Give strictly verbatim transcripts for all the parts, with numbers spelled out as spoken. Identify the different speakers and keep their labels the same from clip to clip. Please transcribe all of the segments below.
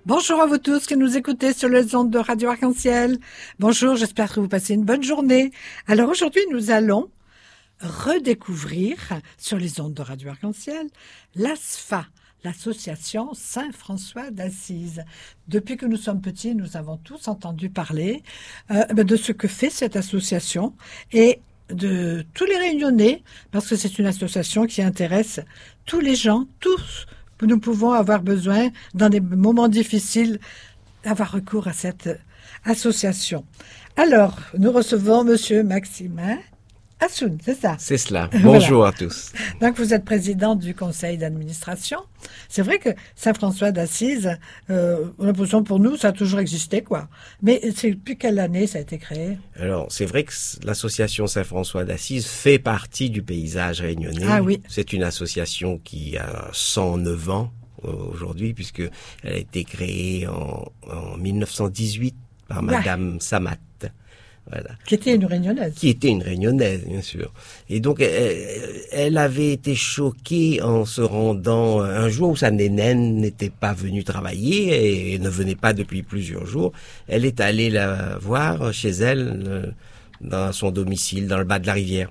Speaker 1: Bonjour à vous tous qui nous écoutez sur les ondes de Radio Arc-en-Ciel. Bonjour, j'espère que vous passez une bonne journée. Alors aujourd'hui, nous allons redécouvrir sur les ondes de Radio Arc-en-Ciel l'A S F A, l'association Saint-François d'Assise. Depuis que nous sommes petits, nous avons tous entendu parler euh, de ce que fait cette association et de tous les Réunionnais, parce que c'est une association qui intéresse tous les gens, tous. Nous pouvons avoir besoin, dans des moments difficiles, d'avoir recours à cette association. Alors, nous recevons Monsieur Maximin Assoun, c'est ça?
Speaker 2: C'est cela. Bonjour
Speaker 1: voilà.
Speaker 2: à tous.
Speaker 1: Donc, vous êtes président du conseil d'administration. C'est vrai que Saint-François d'Assise, euh, l'impression pour nous, ça a toujours existé, quoi. Mais c'est depuis quelle année ça a été créé?
Speaker 2: Alors, c'est vrai que l'association Saint-François d'Assise fait partie du paysage réunionnais.
Speaker 1: Ah oui.
Speaker 2: C'est une association qui a cent neuf ans aujourd'hui, puisque elle a été créée en, en mille neuf cent dix-huit par ouais. Madame Samat. Voilà.
Speaker 1: Qui était une Réunionnaise.
Speaker 2: Qui était une Réunionnaise, bien sûr. Et donc, elle, elle avait été choquée en se rendant un jour où sa nénène n'était pas venue travailler et ne venait pas depuis plusieurs jours. Elle est allée la voir chez elle, dans son domicile, dans le bas de la rivière.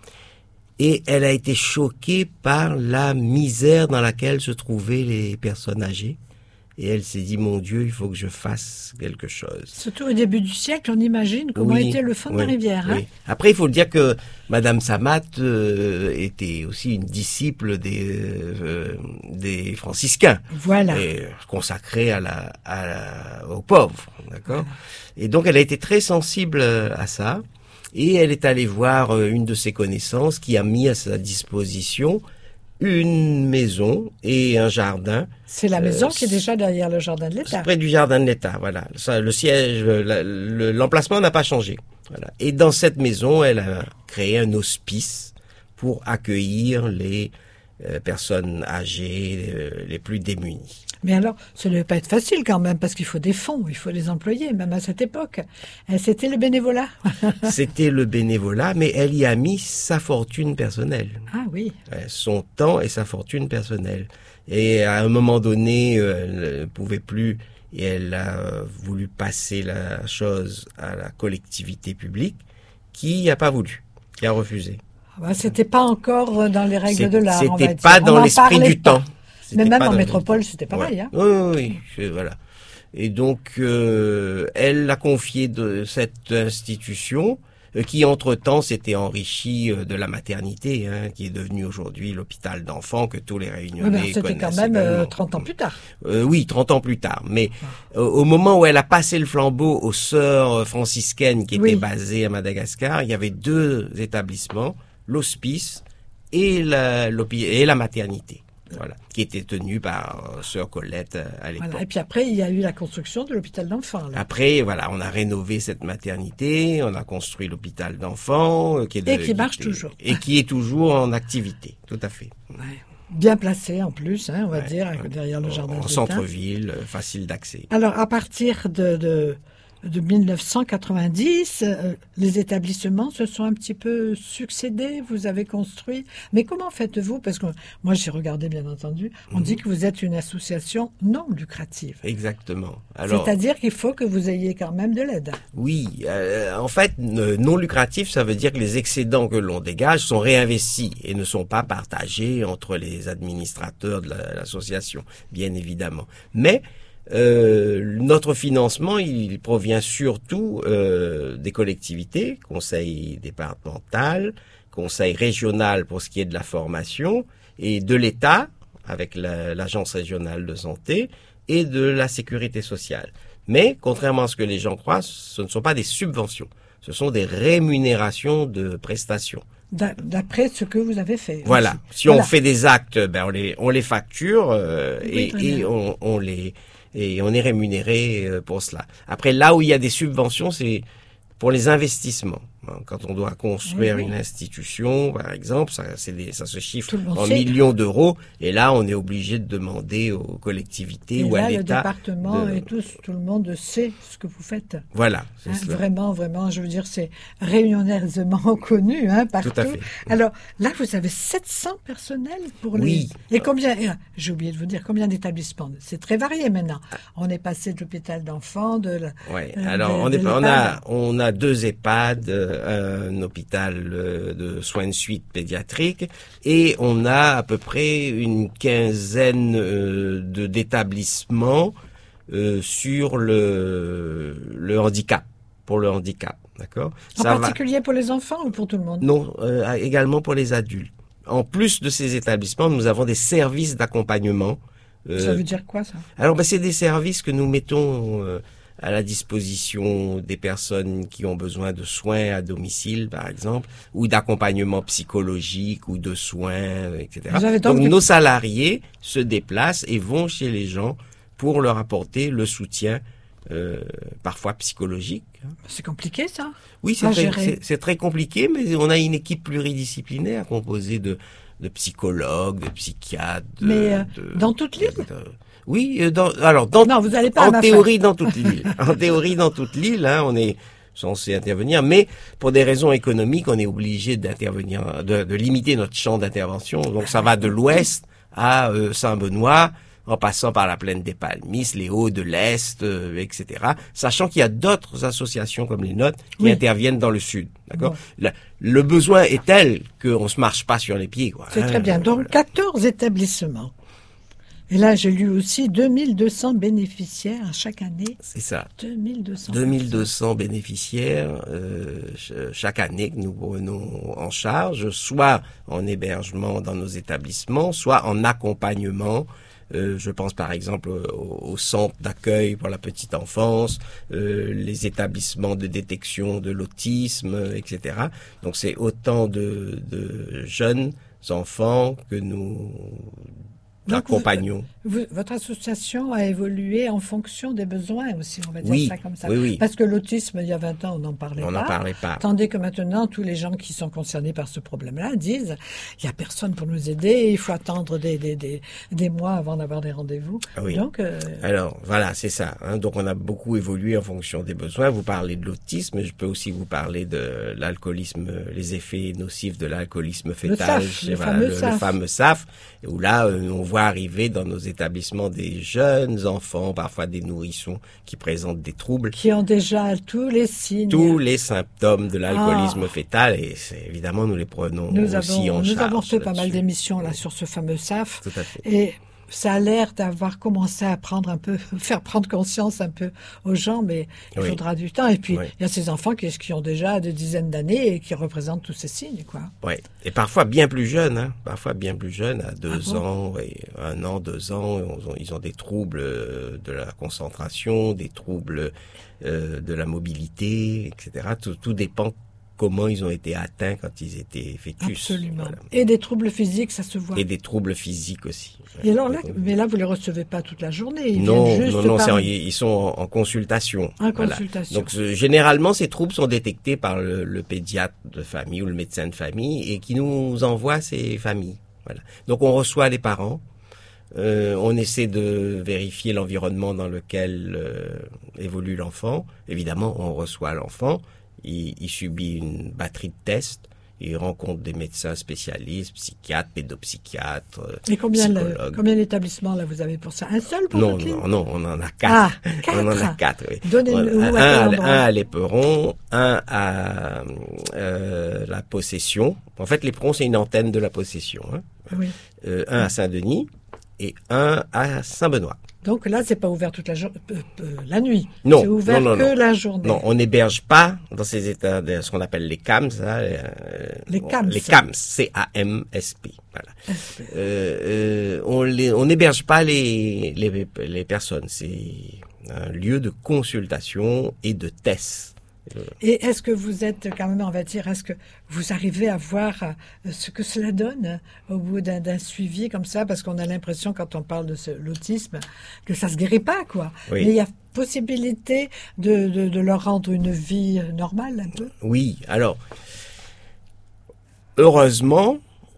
Speaker 2: Et elle a été choquée par la misère dans laquelle se trouvaient les personnes âgées. Et elle s'est dit, mon Dieu, il faut que je fasse quelque chose.
Speaker 1: Surtout au début du siècle, on imagine comment
Speaker 2: oui,
Speaker 1: était le fond
Speaker 2: oui,
Speaker 1: de la rivière.
Speaker 2: Oui.
Speaker 1: Hein.
Speaker 2: Après, il faut le dire que Madame Samat euh, était aussi une disciple des, euh, des franciscains.
Speaker 1: Voilà.
Speaker 2: Et consacrée à la, à la, aux pauvres, d'accord. Voilà. Et donc, elle a été très sensible à ça. Et elle est allée voir une de ses connaissances qui a mis à sa disposition une maison et un jardin.
Speaker 1: C'est la maison euh, qui est déjà derrière le jardin de l'État.
Speaker 2: Près du jardin de l'État, voilà. Ça, le siège, la, le, l'emplacement n'a pas changé. Voilà. Et dans cette maison, elle a créé un hospice pour accueillir les euh, personnes âgées, euh, les plus démunies.
Speaker 1: Mais alors, ça ne devait pas être facile quand même, parce qu'il faut des fonds, il faut les employer, même à cette époque. Et c'était le bénévolat.
Speaker 2: C'était le bénévolat, mais elle y a mis sa fortune personnelle.
Speaker 1: Ah oui.
Speaker 2: Son temps et sa fortune personnelle. Et à un moment donné, elle ne pouvait plus, et elle a voulu passer la chose à la collectivité publique, qui n'a pas voulu, qui a refusé.
Speaker 1: Bah, c'était pas encore dans les règles
Speaker 2: C'est,
Speaker 1: de l'art, on va dire.
Speaker 2: C'était pas dans l'esprit du
Speaker 1: pas.
Speaker 2: temps.
Speaker 1: Mais même en métropole, c'était pareil.
Speaker 2: Ouais.
Speaker 1: Hein.
Speaker 2: Oui, oui, oui, voilà. Et donc, euh, elle a confié de cette institution euh, qui, entre-temps, s'était enrichie euh, de la maternité, hein, qui est devenue aujourd'hui l'hôpital d'enfants que tous les Réunionnais
Speaker 1: oui, c'était quand même euh, trente ans plus tard.
Speaker 2: Euh, oui, trente ans plus tard. Mais ah. euh, au moment où elle a passé le flambeau aux sœurs franciscaines qui étaient oui. basées à Madagascar, il y avait deux établissements, l'hospice et la, et la maternité. Voilà, qui était tenu par euh, Sœur Colette euh, à l'époque.
Speaker 1: Voilà. Et puis après, il y a eu la construction de l'hôpital d'enfants. Là.
Speaker 2: Après, voilà, on a rénové cette maternité, on a construit l'hôpital d'enfants, euh, qui est de,
Speaker 1: et qui marche
Speaker 2: qui,
Speaker 1: toujours.
Speaker 2: Et qui est toujours en activité, tout à fait.
Speaker 1: Ouais. Bien placé en plus, hein, on va ouais, dire, ouais. derrière le jardin.
Speaker 2: En
Speaker 1: de
Speaker 2: centre-ville, euh, facile d'accès.
Speaker 1: Alors, à partir de, de de mille neuf cent quatre-vingt-dix, euh, les établissements se sont un petit peu succédés, vous avez construit. Mais comment faites-vous? Parce que moi, j'ai regardé, bien entendu, on mmh. dit que vous êtes une association non lucrative.
Speaker 2: Exactement. Alors,
Speaker 1: c'est-à-dire qu'il faut que vous ayez quand même de l'aide.
Speaker 2: Oui. Euh, en fait, non lucratif, ça veut dire que les excédents que l'on dégage sont réinvestis et ne sont pas partagés entre les administrateurs de la, l'association, bien évidemment. Mais Euh, notre financement, il provient surtout euh, des collectivités, conseil départemental, conseil régional pour ce qui est de la formation, et de l'État, avec la, l'agence régionale de santé, et de la sécurité sociale. Mais, contrairement à ce que les gens croient, ce ne sont pas des subventions, ce sont des rémunérations de prestations.
Speaker 1: D'après ce que vous avez fait.
Speaker 2: Voilà.
Speaker 1: Aussi.
Speaker 2: Si
Speaker 1: voilà.
Speaker 2: on fait des actes, ben on les, on les facture euh, oui, et, et on, on les... et on est rémunéré pour cela. Après, là où il y a des subventions, c'est pour les investissements. Quand on doit construire
Speaker 1: oui.
Speaker 2: une institution, par exemple, ça, c'est des, ça se chiffre en
Speaker 1: sait.
Speaker 2: millions d'euros. Et là, on est obligé de demander aux collectivités
Speaker 1: et
Speaker 2: ou
Speaker 1: là,
Speaker 2: à l'État.
Speaker 1: Le département
Speaker 2: de...
Speaker 1: et tout, tout le monde sait ce que vous faites.
Speaker 2: Voilà. C'est
Speaker 1: Hein,
Speaker 2: cela.
Speaker 1: vraiment, vraiment, je veux dire, c'est réunionnaisement connu, hein, partout.
Speaker 2: Tout à fait.
Speaker 1: Alors, là, vous avez sept cents personnels pour les...
Speaker 2: Oui.
Speaker 1: Et combien, j'ai oublié de vous dire, combien d'établissements? C'est très varié maintenant. On est passé de l'hôpital d'enfants, de la...
Speaker 2: Ouais.
Speaker 1: euh,
Speaker 2: Alors,
Speaker 1: de-
Speaker 2: on,
Speaker 1: de
Speaker 2: est, on
Speaker 1: l'EHPAD.
Speaker 2: a, on a deux EHPAD, euh, un hôpital euh, de soins de suite pédiatriques, et on a à peu près une quinzaine euh, de d'établissements euh, sur le, le handicap, pour le handicap, d'accord?
Speaker 1: En
Speaker 2: Ça va-
Speaker 1: particulier pour les enfants ou pour tout le monde?
Speaker 2: Non, euh, également pour les adultes. En plus de ces établissements, nous avons des services d'accompagnement. euh,
Speaker 1: Ça veut dire quoi, ça?
Speaker 2: Alors, ben, c'est des services que nous mettons euh, à la disposition des personnes qui ont besoin de soins à domicile, par exemple, ou d'accompagnement psychologique ou de soins, euh, et cetera.
Speaker 1: Vous avez donc
Speaker 2: Donc,
Speaker 1: des-
Speaker 2: nos salariés se déplacent et vont chez les gens pour leur apporter le soutien, euh, parfois psychologique.
Speaker 1: C'est compliqué, ça?
Speaker 2: Oui, c'est
Speaker 1: à
Speaker 2: très,
Speaker 1: gérer.
Speaker 2: c'est- c'est très compliqué, mais on a une équipe pluridisciplinaire composée de, de psychologues, de psychiatres. De,
Speaker 1: Mais, euh,
Speaker 2: de-
Speaker 1: dans toute l'île?
Speaker 2: de- Oui, euh, dans, alors dans,
Speaker 1: Non, vous n'allez pas à
Speaker 2: en
Speaker 1: ma
Speaker 2: théorie dans toute l'île. En théorie dans toute l'île, hein, on est censé intervenir, mais pour des raisons économiques, on est obligé d'intervenir, de, de limiter notre champ d'intervention. Donc ça va de l'ouest à euh, Saint-Benoît, en passant par la plaine des Palmistes, les Hauts de l'Est, euh, et cetera. Sachant qu'il y a d'autres associations comme les nôtres qui
Speaker 1: Oui.
Speaker 2: interviennent dans le sud. D'accord.
Speaker 1: Bon.
Speaker 2: Le, le besoin est tel qu'on se marche pas sur les pieds. quoi,
Speaker 1: C'est
Speaker 2: hein.
Speaker 1: très bien. Donc,
Speaker 2: Voilà.
Speaker 1: quatorze établissements. Et là, j'ai lu aussi deux mille deux cents bénéficiaires chaque année.
Speaker 2: C'est ça.
Speaker 1: deux mille deux cents.
Speaker 2: deux mille deux cents bénéficiaires euh, ch- chaque année que nous prenons en charge, soit en hébergement dans nos établissements, soit en accompagnement. Euh, je pense par exemple au, au centre d'accueil pour la petite enfance, euh, les établissements de détection de l'autisme, euh, et cetera. Donc c'est autant de, de jeunes enfants que nous
Speaker 1: Donc, vous-
Speaker 2: accompagnons.
Speaker 1: Vous- votre association a évolué en fonction des besoins aussi, on va dire
Speaker 2: Oui,
Speaker 1: ça comme ça.
Speaker 2: oui, oui.
Speaker 1: Parce que l'autisme, il y a vingt ans, on n'en parlait
Speaker 2: On
Speaker 1: pas.
Speaker 2: n'en parlait pas.
Speaker 1: Tandis que maintenant, tous les gens qui sont concernés par ce problème-là disent, il n'y a personne pour nous aider, il faut attendre des, des, des, des mois avant d'avoir des rendez-vous.
Speaker 2: Ah oui.
Speaker 1: Donc, euh,
Speaker 2: Alors, voilà, c'est ça. Hein. Donc, on a beaucoup évolué en fonction des besoins. Vous parlez de l'autisme, je peux aussi vous parler de l'alcoolisme, les effets nocifs de l'alcoolisme fœtal.
Speaker 1: S A F,
Speaker 2: c'est
Speaker 1: le
Speaker 2: voilà,
Speaker 1: fameux
Speaker 2: le,
Speaker 1: S A F.
Speaker 2: le fameux S A F, où là, euh, on voit arriver dans nos établissements des jeunes enfants, parfois des nourrissons, qui présentent des troubles.
Speaker 1: qui ont déjà tous les signes.
Speaker 2: Tous les symptômes de l'alcoolisme
Speaker 1: Ah.
Speaker 2: fœtal, et c'est, évidemment, nous les prenons
Speaker 1: Nous
Speaker 2: aussi
Speaker 1: avons,
Speaker 2: en
Speaker 1: nous
Speaker 2: charge.
Speaker 1: avons fait pas mal
Speaker 2: là-dessus.
Speaker 1: d'émissions là sur ce fameux S A F.
Speaker 2: Tout à fait.
Speaker 1: Et ça a l'air d'avoir commencé à prendre un peu, faire prendre conscience un peu aux gens, mais il
Speaker 2: Oui.
Speaker 1: faudra du temps. Et puis,
Speaker 2: Oui.
Speaker 1: il y a ces enfants qui, qui ont déjà des dizaines d'années et qui représentent tous ces signes, quoi.
Speaker 2: Ouais. Et parfois bien plus jeunes, hein. Parfois bien plus jeunes, à deux
Speaker 1: Ah bon
Speaker 2: ans, et un an, deux ans, ils ont, ils ont des troubles euh, de la concentration, des troubles euh, de la mobilité, et cetera. Tout, tout dépend comment ils ont été atteints quand ils étaient fœtus.
Speaker 1: Absolument.
Speaker 2: Voilà.
Speaker 1: Et des troubles physiques, ça se voit.
Speaker 2: Et des troubles physiques aussi.
Speaker 1: Et alors là, mais là, vous les recevez pas toute la journée. Ils
Speaker 2: Non,
Speaker 1: viennent juste
Speaker 2: non, non,
Speaker 1: par-
Speaker 2: c'est en- ils sont en, en consultation.
Speaker 1: En
Speaker 2: Voilà.
Speaker 1: consultation.
Speaker 2: Donc euh, généralement, ces troubles sont détectés par le, le pédiatre de famille ou le médecin de famille et qui nous envoie ces familles. Voilà. Donc on reçoit les parents, euh, on essaie de vérifier l'environnement dans lequel euh, évolue l'enfant. Évidemment, on reçoit l'enfant, il, il subit une batterie de tests. Il rencontre des médecins spécialistes, psychiatres, pédopsychiatres, euh,
Speaker 1: Et combien, le-
Speaker 2: psychologues.
Speaker 1: combien d'établissements là vous avez pour ça? Un seul pour
Speaker 2: Non,
Speaker 1: toute l'île?
Speaker 2: non, non, on en a quatre.
Speaker 1: Ah,
Speaker 2: On en a
Speaker 1: quatre.
Speaker 2: quatre, oui.
Speaker 1: Donnez-nous
Speaker 2: un,
Speaker 1: à quel
Speaker 2: un,
Speaker 1: endroit?
Speaker 2: un à l'Éperon, un à euh, la Possession. En fait, l'Éperon, c'est une antenne de la Possession. Hein.
Speaker 1: Oui.
Speaker 2: Euh, un à Saint-Denis et un à Saint-Benoît.
Speaker 1: Donc là, c'est pas ouvert toute la, jour- euh, euh, la nuit.
Speaker 2: Non,
Speaker 1: C'est ouvert
Speaker 2: non, non,
Speaker 1: que
Speaker 2: non.
Speaker 1: la journée.
Speaker 2: Non, on n'héberge pas dans ces états, de, ce qu'on appelle les C A M S. Hein, euh,
Speaker 1: Les
Speaker 2: bon,
Speaker 1: C A M S.
Speaker 2: Les C A M S, C A M S P. Voilà. Euh, euh, on les, on n'héberge pas les, les, les personnes. C'est un lieu de consultation et de tests.
Speaker 1: Et est-ce que vous êtes quand même, on va dire, est-ce que vous arrivez à voir euh, ce que cela donne au bout d'un, d'un suivi comme ça? Parce qu'on a l'impression, quand on parle de ce, l'autisme, que ça se guérit pas, quoi.
Speaker 2: Oui.
Speaker 1: Mais il y a possibilité de, de, de leur rendre une vie normale, un peu?
Speaker 2: Oui, alors, heureusement,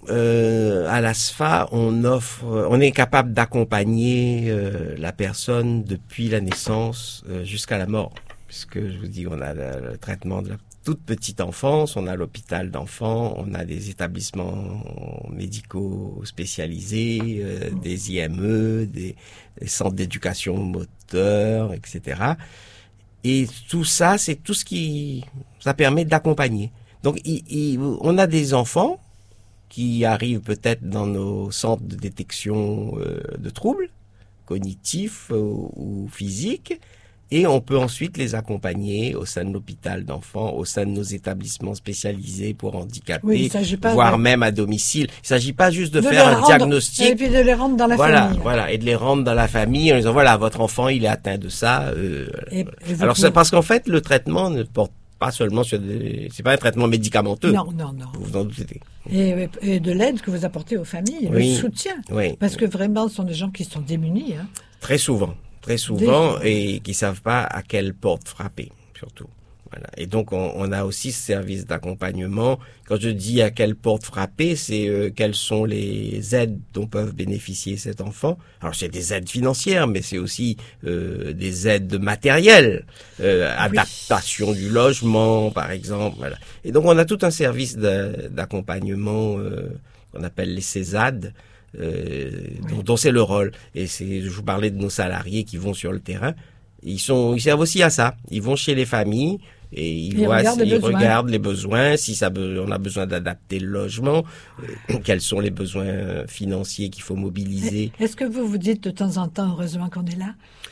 Speaker 2: euh, à l'A S F A, on offre, on est capable d'accompagner euh, la personne depuis la naissance euh, jusqu'à la mort. Puisque je vous dis, on a le, le traitement de la toute petite enfance, on a l'hôpital d'enfants, on a des établissements médicaux spécialisés, euh, des I M E, des, des centres d'éducation moteur, et cetera. Et tout ça, c'est tout ce qui, ça permet d'accompagner. Donc, il, il, on a des enfants qui arrivent peut-être dans nos centres de détection euh, de troubles cognitifs ou, ou physiques. Et on peut ensuite les accompagner au sein de l'hôpital d'enfants, au sein de nos établissements spécialisés pour handicapés, oui, voire de... même à domicile. Il ne s'agit pas juste de, de faire un rendre, diagnostic.
Speaker 1: Et puis de les rendre dans la
Speaker 2: voilà,
Speaker 1: famille.
Speaker 2: Voilà, et de les rendre dans la famille en disant, voilà, votre enfant, il est atteint de ça. Euh,
Speaker 1: et, et
Speaker 2: Alors,
Speaker 1: pouvez...
Speaker 2: c'est parce qu'en fait, le traitement ne porte pas seulement sur des... C'est pas un traitement médicamenteux.
Speaker 1: Non, non, non.
Speaker 2: Vous vous en doutez.
Speaker 1: Et, et de l'aide que vous apportez aux familles, oui. le soutien.
Speaker 2: Oui.
Speaker 1: Parce que vraiment, ce sont des gens qui sont démunis. Hein.
Speaker 2: Très souvent. Très souvent, et qui savent pas à quelle porte frapper, surtout. Voilà. Et donc, on, on a aussi ce service d'accompagnement. Quand je dis à quelle porte frapper, c'est euh, quelles sont les aides dont peuvent bénéficier cet enfant. Alors, c'est des aides financières, mais c'est aussi euh, des aides matérielles, euh, oui. adaptation du logement, par exemple. Voilà. Et donc, on a tout un service de, d'accompagnement euh, qu'on appelle les CESAD. Euh, oui. dont, dont c'est le rôle. Et c'est, je vous parlais de nos salariés qui vont sur le terrain. Ils sont, ils servent aussi à ça. Ils vont chez les familles et ils, ils voient, regardent, ils les, regardent les besoins. Si ça, on a besoin d'adapter le logement, euh, quels sont les besoins financiers qu'il faut mobiliser.
Speaker 1: Est-ce que vous vous dites de temps en temps, heureusement qu'on est là?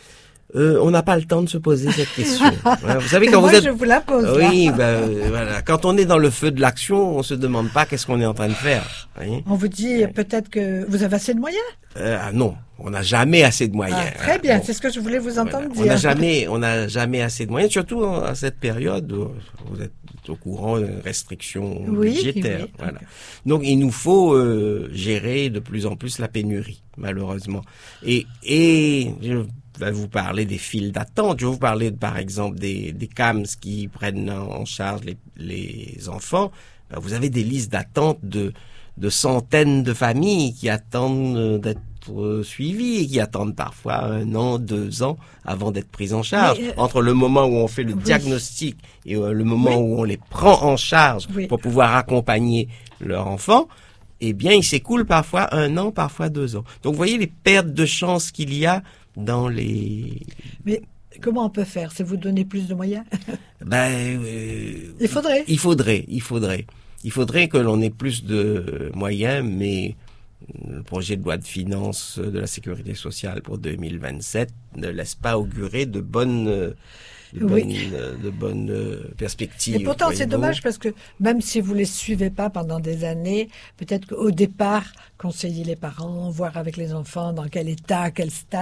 Speaker 2: Euh, on n'a pas le temps de se poser cette question. Vous savez, quand
Speaker 1: moi,
Speaker 2: vous êtes...
Speaker 1: je vous la pose.
Speaker 2: Oui, ben, euh, voilà. Quand on est dans le feu de l'action, on se demande pas qu'est-ce qu'on est en train de faire. Voyez,
Speaker 1: on vous dit ouais. peut-être que vous avez assez de moyens.
Speaker 2: Euh, ah non, on n'a jamais assez de moyens.
Speaker 1: Ah, très bien,
Speaker 2: bon.
Speaker 1: C'est ce que je voulais vous entendre
Speaker 2: voilà.
Speaker 1: dire.
Speaker 2: On n'a jamais, on n'a jamais assez de moyens, surtout à cette période. Où vous êtes au courant de restrictions
Speaker 1: oui,
Speaker 2: budgétaires.
Speaker 1: Oui,
Speaker 2: voilà. Donc il nous faut euh, gérer de plus en plus la pénurie, malheureusement. Et et je vais vous parler des files d'attente. Je vais vous parler, par exemple, des, des C A M S qui prennent en charge les, les enfants. Ben, vous avez des listes d'attente de, de centaines de familles qui attendent d'être suivies et qui attendent parfois un an, deux ans avant d'être prises en charge. Mais, euh, Entre le moment où on fait le oui. diagnostic et le moment oui. où on les prend en charge oui. pour pouvoir accompagner leur enfant, eh bien, il s'écoule parfois un an, parfois deux ans. Donc, vous voyez les pertes de chance qu'il y a dans les...
Speaker 1: Mais comment on peut faire? C'est vous donner plus de moyens?
Speaker 2: Ben, euh,
Speaker 1: il faudrait.
Speaker 2: Il faudrait, il faudrait. Il faudrait que l'on ait plus de moyens, mais le projet de loi de finances de la Sécurité sociale pour deux mille vingt-sept ne laisse pas augurer de bonnes... De bonnes, oui. de bonnes perspectives.
Speaker 1: Et pourtant, c'est dommage parce que même si vous les suivez pas pendant des années, peut-être qu'au départ, conseiller les parents, voir avec les enfants dans quel état, quel stade,